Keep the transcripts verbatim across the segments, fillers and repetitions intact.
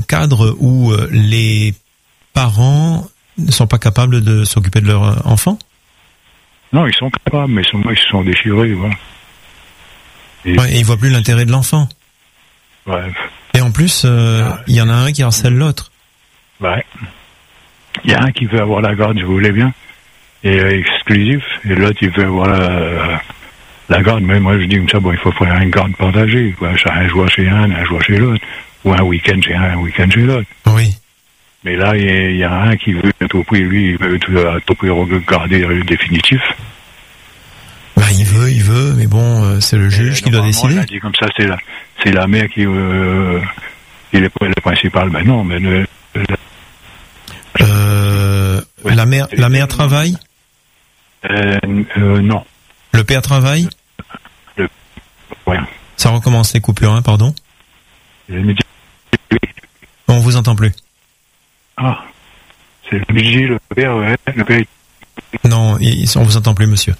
cadre où euh, les parents ne sont pas capables de s'occuper de leur enfant? Non, ils sont capables, mais ils, ils se sont déchirés, voilà. Et, ouais, et ils voient plus l'intérêt de l'enfant. Ouais. Et en plus, il euh, y. y en a un qui harcèle l'autre. Ouais. Il y a un qui veut avoir la garde, je voulais bien, et euh, exclusif, et l'autre il veut avoir la, la garde. Mais moi je dis comme ça, bon, il faut faire une garde partagée, quoi. Un jour chez un, un jour chez l'autre, ou un week-end chez un, un week-end chez l'autre. Oui. Mais là, il y, y a un qui veut à tout prix, lui, il veut tout, à tout prix garder le définitif. Bah, il veut, il veut, mais bon, euh, c'est le juge et qui doit décider. Il a dit comme ça, c'est la, c'est la mère qui, euh, qui est le principal. Ben non, mais le, le euh, ouais, la mère, la mère travaille. Euh, euh, non. Le père travaille. Le, ouais. Ça recommence les coupures, hein, pardon. Le, on vous entend plus. Ah, c'est le midi, le père, ouais, le père. Non, il, on vous entend plus, monsieur.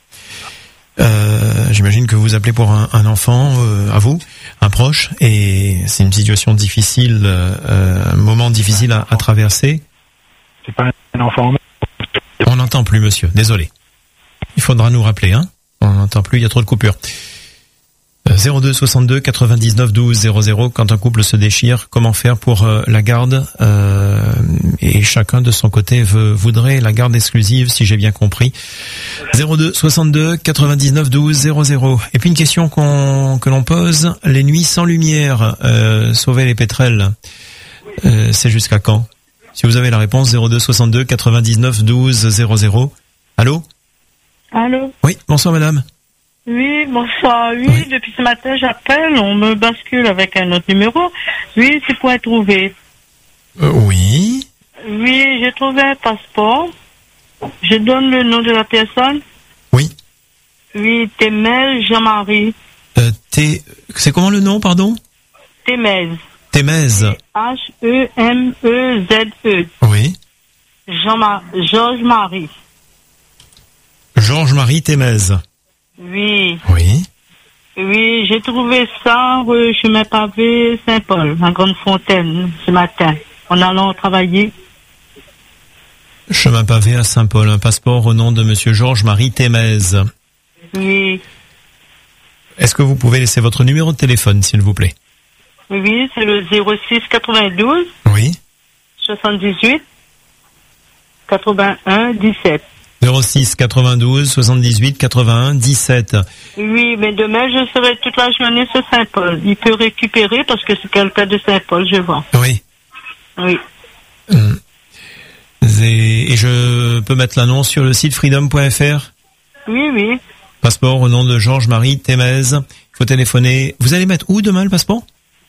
Euh, j'imagine que vous appelez pour un, un enfant, euh, à vous, un proche, et c'est une situation difficile, euh, un moment difficile à, à traverser. C'est pas un enfant. On n'entend plus, monsieur. Désolé. Il faudra nous rappeler, hein. On n'entend plus, il y a trop de coupures. zéro deux soixante-deux quatre-vingt-dix-neuf douze zéro zéro. Quand un couple se déchire, comment faire pour euh, la garde euh, et chacun de son côté veut, voudrait la garde exclusive, si j'ai bien compris. zéro deux soixante-deux quatre-vingt-dix-neuf douze zéro zéro. Et puis une question qu'on que l'on pose, les nuits sans lumière, euh, sauver les pétrels, euh, c'est jusqu'à quand? Si vous avez la réponse, zéro deux soixante-deux quatre-vingt-dix-neuf douze zéro zéro. Allô? Allô? Oui, bonsoir madame. Oui, bonsoir. Oui, oui, depuis ce matin, j'appelle, on me bascule avec un autre numéro. Oui, c'est pour être trouvé. Euh, oui. Oui, j'ai trouvé un passeport. Je donne le nom de la personne. Oui. Oui, Témez Jean-Marie. Euh, T... C'est comment le nom, pardon? Témez. Témez. H E M E Z E. Oui. Jean-Mar... Georges-Marie. Georges-Marie Témez. Oui. Oui. Oui, j'ai trouvé ça rue chemin pavé Saint-Paul, à Grande Fontaine, ce matin, en allant travailler. Chemin pavé à Saint-Paul, un passeport au nom de monsieur Georges-Marie Témez. Oui. Est-ce que vous pouvez laisser votre numéro de téléphone, s'il vous plaît? Oui, c'est le zéro six quatre-vingt-douze. Oui. soixante-dix-huit. quatre-vingt-un dix-sept. zéro six quatre-vingt-douze soixante-dix-huit quatre-vingt-un dix-sept. Oui, mais demain, je serai toute la journée sur Saint-Paul. Il peut récupérer parce que c'est quelqu'un de Saint-Paul, je vois. Oui. Oui. Hum. Et, et je peux mettre l'annonce sur le site freedom point f r? Oui, oui. Passeport au nom de Georges-Marie Témez. Il faut téléphoner. Vous allez mettre où demain le passeport?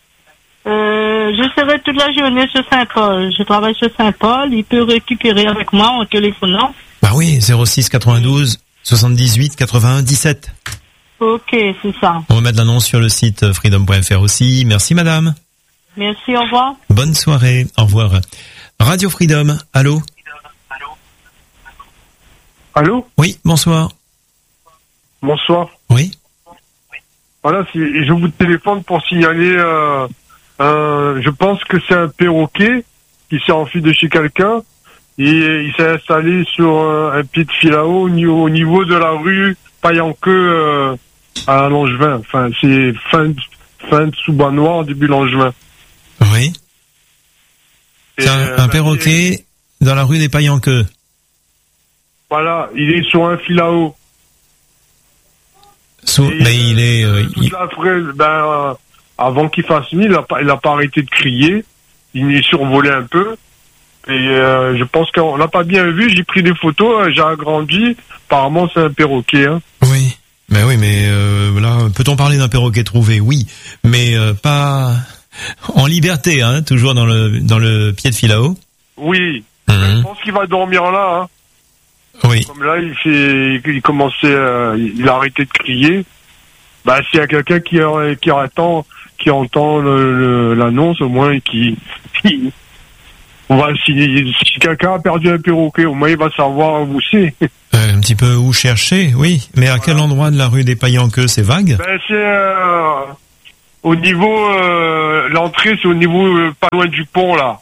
Euh, je serai toute la journée sur Saint-Paul. Je travaille sur Saint-Paul. Il peut récupérer avec moi en téléphonant. Bah oui, zéro six quatre-vingt-douze soixante-dix-huit quatre-vingt-un dix-sept. Ok, c'est ça. On va mettre l'annonce sur le site freedom point f r aussi. Merci madame. Merci, au revoir. Bonne soirée, au revoir. Radio Freedom, allô? Allô? Oui, bonsoir. Bonsoir. Oui. Voilà, si, je vous téléphone pour signaler, euh, euh, je pense que c'est un perroquet qui s'est enfui de chez quelqu'un et il s'est installé sur euh, un pied de filao au niveau, au niveau de la rue Paillanqueux euh, à Langevin. Enfin, c'est fin, fin de Sous-Bois-Noir, début Langevin. Oui. C'est un, euh, un perroquet et, dans la rue des Paillanqueux. Voilà, il est sur un filao. Sous, ben il est... Euh, il... Après, ben, euh, avant qu'il fasse nuit, il n'a pas, il a pas arrêté de crier. Il est survolé un peu. Et euh, je pense qu'on l'a pas bien vu. J'ai pris des photos, j'ai agrandi. Apparemment, c'est un perroquet. Hein. Oui. Ben oui, mais euh, là, peut-on parler d'un perroquet trouvé? Oui, mais euh, pas en liberté, hein, toujours dans le dans le pied de filao. Oui. Mmh. Je pense qu'il va dormir là. Hein. Oui. Comme là, il fait, il commençait, euh, il a arrêté de crier. Bah, s'il y a quelqu'un qui qui attend, qui entend le, le, l'annonce, au moins, qui, qui on va si, si quelqu'un a perdu un perroquet, au moins il va savoir où c'est. Euh, un petit peu où chercher, oui. Mais à voilà. Quel endroit de la rue des Paillanqueux, c'est vague? Ben c'est, euh, au niveau, euh, l'entrée, c'est au niveau, euh, pas loin du pont, là.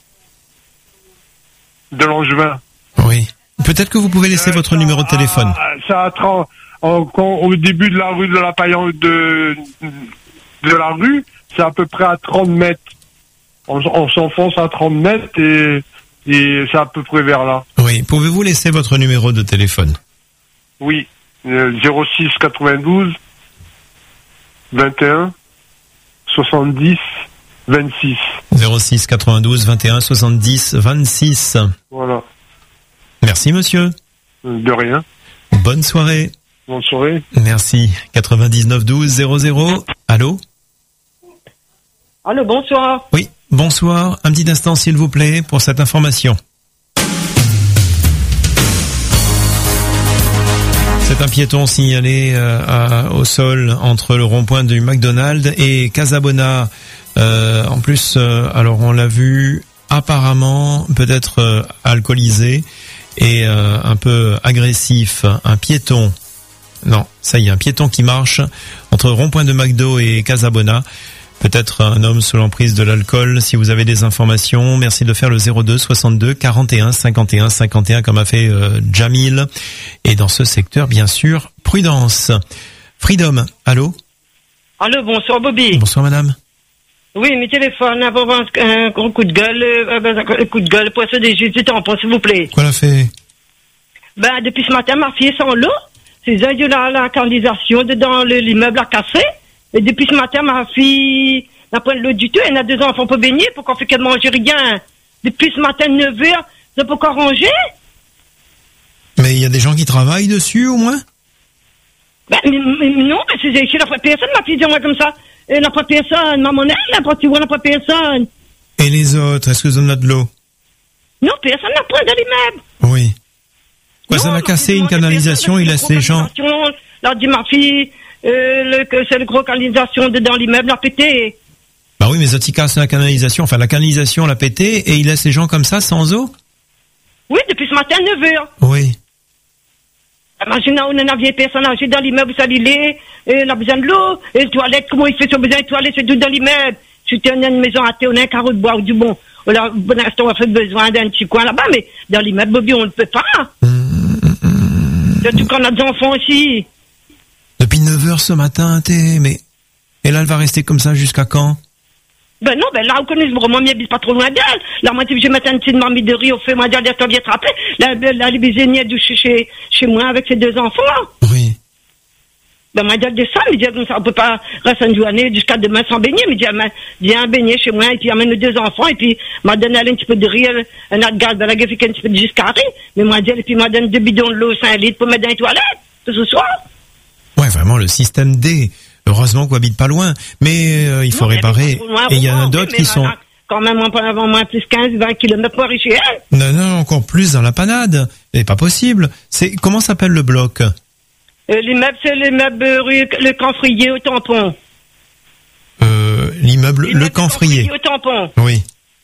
De Langevin. Oui. Peut-être que vous pouvez laisser euh, votre numéro de téléphone. Ça a trente, au début de la rue de la Paillante de, de la rue, c'est à peu près à trente mètres. On, on s'enfonce à trente mètres et, et c'est à peu près vers là. Oui. Pouvez-vous laisser votre numéro de téléphone? Oui. Euh, zéro six quatre-vingt-douze vingt et un soixante-dix vingt-six. zéro six quatre-vingt-douze vingt et un soixante-dix vingt-six. Voilà. Merci monsieur. De rien. Bonne soirée. Bonne soirée. Merci. quatre-vingt-dix-neuf douze zéro zéro. Allô? Allô, bonsoir. Oui, bonsoir. Un petit instant s'il vous plaît pour cette information. C'est un piéton signalé euh, à, au sol entre le rond-point du McDonald's et Casabona. Euh, en plus, euh, alors on l'a vu apparemment peut-être euh, alcoolisé et euh, un peu agressif. Un piéton. Non, ça y est, un piéton qui marche entre rond-point de McDo et Casabona. Peut-être un homme sous l'emprise de l'alcool. Si vous avez des informations, merci de faire le zéro deux soixante-deux quarante et un cinquante et un cinquante et un comme a fait euh, Jamil. Et dans ce secteur, bien sûr, prudence. Freedom, allô? Allô, bonsoir Bobby. Bonsoir madame. Oui, mes téléphones, avant un, un gros coup de gueule, euh, un coup de gueule pour ce des du tampon, s'il vous plaît. Quoi l'a fait? Ben, depuis ce matin, ma fille est sans l'eau. C'est ça, la, la canalisation dedans l'immeuble a cassé. Et depuis ce matin, ma fille n'a pas l'eau du tout. Elle a deux enfants pour baigner. Pourquoi fait qu'elle ne mange rien? Depuis ce matin, neuf heures, ça peut encore ranger? Mais il y a des gens qui travaillent dessus, au moins? Ben, mais, mais non, mais c'est chez la personne, ma fille dit moi comme ça. Elle n'a pas personne. Maman, elle n'a pas, tu vois, n'a pas personne. Et les autres, est-ce que vous en avez de l'eau? Non, personne n'a pas dans l'immeuble. Oui. Quoi, non, ça a cassé une canalisation, il laisse les gens. Là, dit ma fille, euh, le, que c'est le gros canalisation de, dans l'immeuble a pété. Bah oui, mais ça, il casse la canalisation, enfin, la canalisation l'a pété et il laisse les gens comme ça, sans eau? Oui, depuis ce matin, neuf heures. Oui. Imagine, on a vieille personne âgée dans l'immeuble, ça l'île, et on a besoin de l'eau, et les toilettes, comment il fait sur besoin de toilettes, c'est tout dans l'immeuble. Si tu as une maison à thé, on a un carreau de bois ou du bon. On a, bon instant, on a fait besoin d'un petit coin là-bas, mais dans l'immeuble, Bobby, on ne peut pas. Surtout qu'on a des enfants aussi. Depuis neuf heures ce matin, thé, mais... Et là, elle va rester comme ça jusqu'à quand? Ben non, ben là, on connaît vraiment, mais habite pas trop loin d'elle. Là, moi, je vais mettre une petite marmite de riz au fait, moi, je vais t'en bien te rappeler. Là, là, les biséniers douchent chez, chez moi avec ses deux enfants. Oui. Ben, moi, je dis ça, mais je dis, on peut pas rester une journée jusqu'à demain sans baigner, mais je dis, viens baigner chez moi, et puis amène les deux enfants, et puis, m'a donné un petit peu de riz, un autre gaz, ben, là, je fais un petit peu de jus carré, mais moi, je dis, et puis, m'a donné deux bidons de l'eau, cinq litres pour mettre dans les toilettes, ce soir. Ouais, vraiment, le système D. Heureusement qu'on habite pas loin, mais euh, il faut non, réparer. Loin, et il y en a d'autres oui, qui sont... Quand même, avant moins plus quinze, vingt kilomètres pour arriver chez elle. Non, non, encore plus dans la panade. C'est pas possible. C'est comment s'appelle le bloc? euh, L'immeuble, c'est l'immeuble rue Le Camphrier au Tampon. Euh, l'immeuble Le Camphrier. au Tampon. Oui.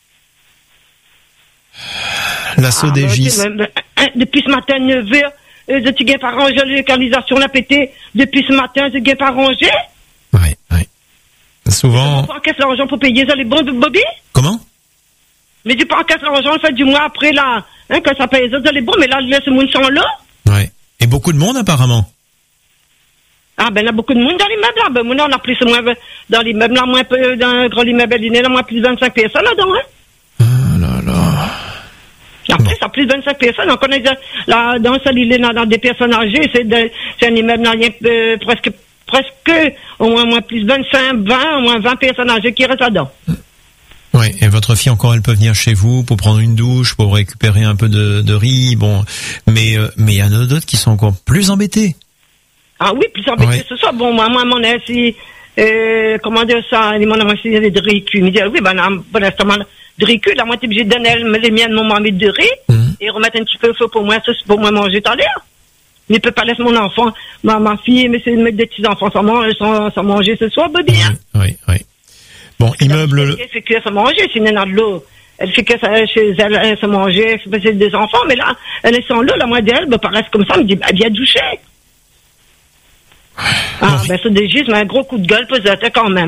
La Sodégis. Ah, bah, depuis ce matin, neuf heures, je suis bien pas rangé, la localisation l'a pété. Depuis ce matin, je suis bien pas rangé. Oui, oui. Souvent. Tu encaisses l'argent pour payer ça, les bons de Bobby? Comment? Mais tu pas encaisses l'argent, le fait du mois après, là, hein, quand ça paye ça, les bons, mais là, laisse le monde sans là. Oui. Et beaucoup de monde, apparemment. Ah, ben, il y a beaucoup de monde dans l'immeuble, là. Ben, moi, on a plus ou moins, dans l'immeuble, là, moins peu, dans le grand immeuble, là, moins plus de vingt-cinq personnes, là-dedans, hein. Ah là là. Après, bon. Ça a plus de vingt-cinq personnes. On connaît, là, dans ça, il est dans, dans des personnes âgées, c'est, de, c'est un immeuble, là, euh, presque, presque, au moins, moins plus de vingt-cinq, vingt, au moins vingt personnes âgées qui restent là-dedans. Oui, et votre fille encore, elle peut venir chez vous pour prendre une douche, pour récupérer un peu de, de riz, bon, mais euh, mais il y en a d'autres qui sont encore plus embêtés. Ah oui, plus embêtés, ouais. Ce soir. Bon, moi, moi, mon avis, si, euh, comment dire ça, il m'en a acheté des riz cuits. Il me dit, oui, ben, bon instant, de riz cuits, là, moi, j'ai donné les miennes, mon mamie de riz, mmh. et remettre un petit peu au feu pour moi, ça, c'est pour moi manger tout à l'heure. Mais il peut pas laisser mon enfant, ma, ma fille, mais c'est mettre des petits enfants sans manger, sans, sans manger ce soir, Bobby. Oui, oui, oui. Bon, immeuble. Elle fait que ça manger, c'est une nana de l'eau. Elle fait que ça, chez elle, elle se manger, elle fait des enfants, mais là, elle est sans l'eau, la moitié d'elle, ben, paraît comme ça, elle me dit, elle vient doucher. Ah, bon, ben, c'est des gistes, mais un gros coup de gueule, peut-être, quand même, hein.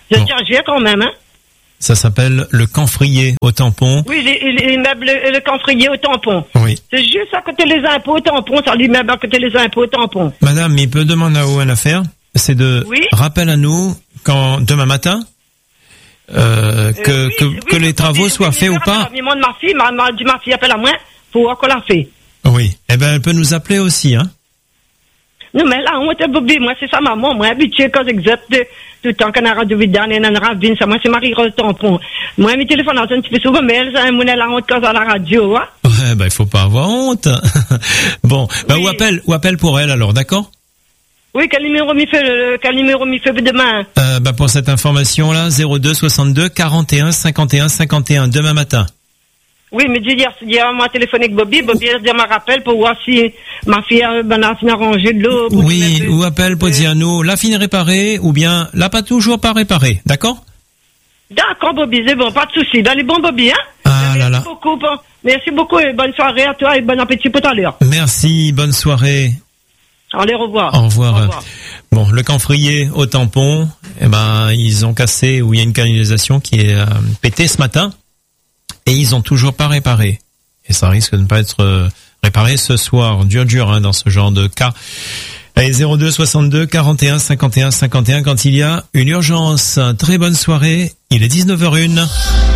Je Bon. tiens à quand même, hein. Ça s'appelle le Camphrier au tampon. Oui, l'immeuble, le Camphrier au tampon. Oui. C'est juste à côté des impôts au tampon, c'est l'immeuble à côté des impôts au tampon. Madame, il peut demander à Owen à faire, c'est de Oui. rappel à nous quand demain matin euh, que Euh, oui, que, oui, que les je- travaux je- soient je- faits je- ou pas. je- de ma fille, ma, ma, dit ma fille appelle à moi pour voir qu'on l'a fait. Oui. Eh ben, elle peut nous appeler aussi, hein. Non, mais là, on était Bobby, moi, c'est sa maman, moi, habitué quand j'exerce tout le temps qu'on a radio vidéo, et on a ravine, ça, moi, c'est Marie-Rose Tampon. Moi, mes téléphones, un petit peu souvent, mais elle, ça, mon la honte quand à la radio, hein. Ouais, ben, il faut pas avoir honte. Bon, ben, Oui. ou appelle, ou appelle pour elle, alors, d'accord? Oui, quel numéro m'y fait, le- quel numéro m'y fait demain? Euh, ben, pour cette information-là, zéro deux soixante-deux quarante et un cinquante et un cinquante et un, demain matin. Oui, mais hier, hier, moi, téléphoné avec Bobby, Bobby, elle dit, m'a rappel pour voir si ma fille, euh, ben, a fini arrangé de l'eau. pour Oui, mettre- ou appelle pour dire à nous, la fine réparée, ou bien, la pas toujours pas réparée, d'accord? D'accord, Bobby, c'est bon, pas de souci. Ben, les bons, Bobby, hein? Ah Merci là là. beaucoup, bon. Merci beaucoup et bonne soirée à toi et bon appétit pour tout à l'heure. Merci, bonne soirée. Allez, au revoir. Au revoir. Au revoir. Bon, le Camphrier au tampon, eh ben, ils ont cassé, ou il y a une canalisation qui est euh, pétée ce matin, et ils ont toujours pas réparé. Et ça risque de ne pas être euh, réparé ce soir. Dur, dur, hein, dans ce genre de cas. Allez, zéro deux soixante-deux quarante et un cinquante et un cinquante et un quand il y a une urgence. Très bonne soirée. Il est dix-neuf heures une.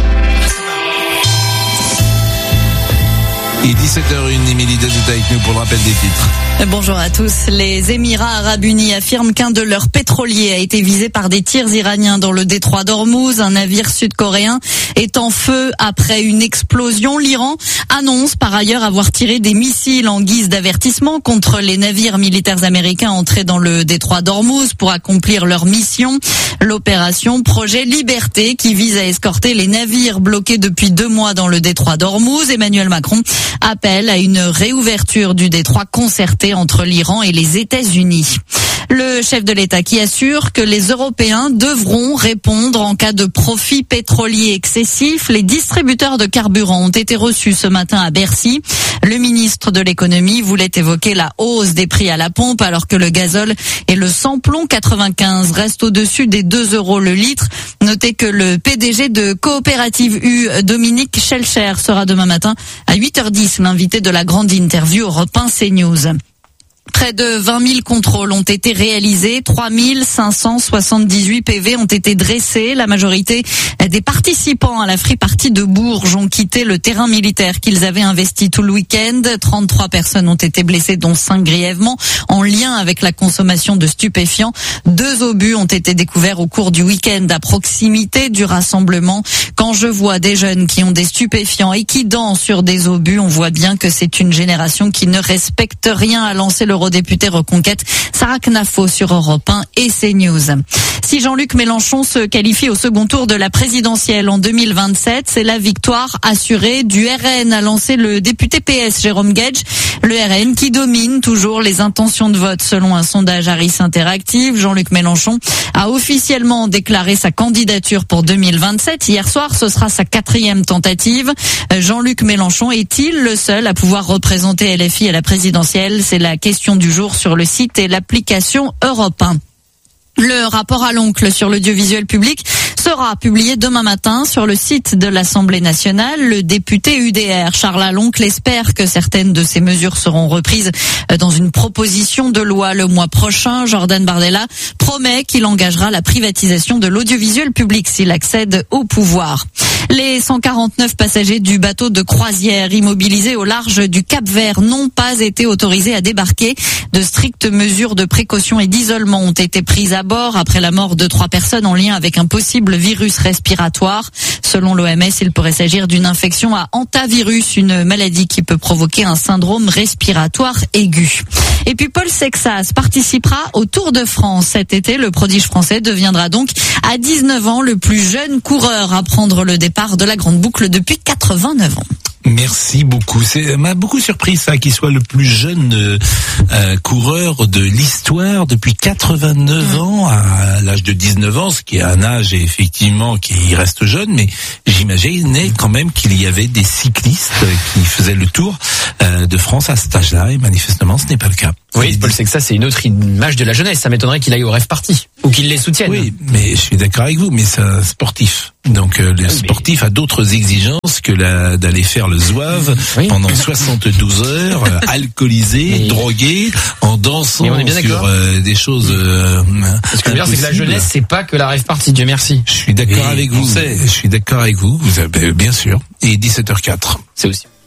Et dix-sept heures une, Émilie Dejout avec nous pour le rappel des titres. Bonjour à tous. Les Émirats Arabes Unis affirment qu'un de leurs pétroliers a été visé par des tirs iraniens dans le détroit d'Ormuz. Un navire sud-coréen est en feu après une explosion. L'Iran annonce par ailleurs avoir tiré des missiles en guise d'avertissement contre les navires militaires américains entrés dans le détroit d'Ormuz pour accomplir leur mission. L'opération Projet Liberté qui vise à escorter les navires bloqués depuis deux mois dans le détroit d'Ormuz. Emmanuel Macron appelle à une réouverture du détroit concerté entre l'Iran et les États-Unis. Le chef de l'État qui assure que les Européens devront répondre en cas de profit pétrolier excessif. Les distributeurs de carburant ont été reçus ce matin à Bercy. Le ministre de l'économie voulait évoquer la hausse des prix à la pompe alors que le gazole et le samplon quatre-vingt-quinze restent au-dessus des deux euros le litre. Notez que le P D G de Coopérative U, Dominique Schelcher, sera demain matin à huit heures dix, l'invité de la grande interview Europe un CNews. Près de vingt mille contrôles ont été réalisés, trois mille cinq cent soixante-dix-huit P V ont été dressés. La majorité des participants à la Free Party de Bourges ont quitté le terrain militaire qu'ils avaient investi tout le week-end. trente-trois personnes ont été blessées, dont cinq grièvement, en lien avec la consommation de stupéfiants. Deux obus ont été découverts au cours du week-end à proximité du rassemblement. Quand je vois des jeunes qui ont des stupéfiants et qui dansent sur des obus, on voit bien que c'est une génération qui ne respecte rien, a lancé l'eurodéputé Reconquête Sarah Knafo sur Europe un et CNews. Si Jean-Luc Mélenchon se qualifie au second tour de la présidentielle en deux mille vingt-sept, c'est la victoire assurée du R N, a lancé le député P S Jérôme Guedj. Le R N qui domine toujours les intentions de vote selon un sondage Harris Interactive. Jean-Luc Mélenchon a officiellement déclaré sa candidature pour deux mille vingt-sept. Hier soir, ce sera sa quatrième tentative. Jean-Luc Mélenchon est-il le seul à pouvoir représenter L F I à la présidentielle? C'est la question du jour sur le site et l'application Europe un. Le rapport à l'oncle sur l'audiovisuel public sera publié demain matin sur le site de l'Assemblée nationale. Le député U D R, Charles Aloncle, espère que certaines de ces mesures seront reprises dans une proposition de loi le mois prochain. Jordan Bardella promet qu'il engagera la privatisation de l'audiovisuel public s'il accède au pouvoir. Les cent quarante-neuf passagers du bateau de croisière immobilisé au large du Cap-Vert n'ont pas été autorisés à débarquer. De strictes mesures de précaution et d'isolement ont été prises à bord après la mort de trois personnes en lien avec un possible virus respiratoire. Selon l'O M S, il pourrait s'agir d'une infection à hantavirus, une maladie qui peut provoquer un syndrome respiratoire aigu. Et puis Paul Sexas participera au Tour de France cet été. Le prodige français deviendra donc à dix-neuf ans le plus jeune coureur à prendre le départ de la grande boucle depuis quatre-vingt-neuf ans. Merci beaucoup. C'est m'a beaucoup surpris ça, qu'il soit le plus jeune euh, euh, coureur de l'histoire depuis quatre-vingt-neuf mmh. ans, à l'âge de dix-neuf ans, ce qui est un âge effectivement qui reste jeune, mais j'imaginais quand même qu'il y avait des cyclistes qui faisaient le tour euh, de France à cet âge-là, et manifestement ce n'est pas le cas. Oui, Paul Sexas, c'est une autre image de la jeunesse. Ça m'étonnerait qu'il aille au rêve party. Ou qu'ils les soutiennent. Oui, mais je suis d'accord avec vous, mais c'est un sportif. Donc euh, le oui, sportif a d'autres exigences que la, d'aller faire le zouave oui. pendant soixante-douze heures, euh, alcoolisé, mais... drogué, en dansant on est bien sur euh, des choses. Euh, Ce que je veux dire, c'est que la jeunesse, c'est pas que la rave party. Dieu merci. Je suis d'accord et avec vous. Je suis d'accord avec vous. Vous avez, bien sûr. Et dix-sept heures quatre. C'est aussi.